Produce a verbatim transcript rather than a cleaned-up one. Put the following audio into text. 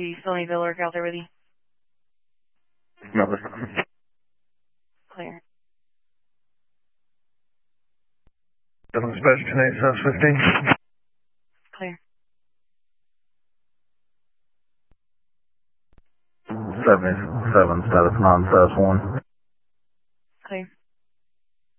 Do you still need the lurk out there with you? No, there's not. Clear. Seven Sebastian eight, South fifteen. Clear. seventy-seven, status nine, status one.